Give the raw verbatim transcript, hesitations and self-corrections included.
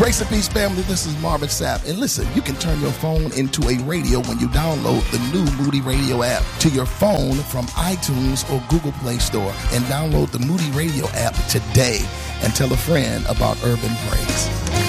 Grace and peace, family. This is Marvin Sapp. And listen, you can turn your phone into a radio when you download the new Moody Radio app to your phone from iTunes or Google Play Store. And download the Moody Radio app today and tell a friend about Urban Praise.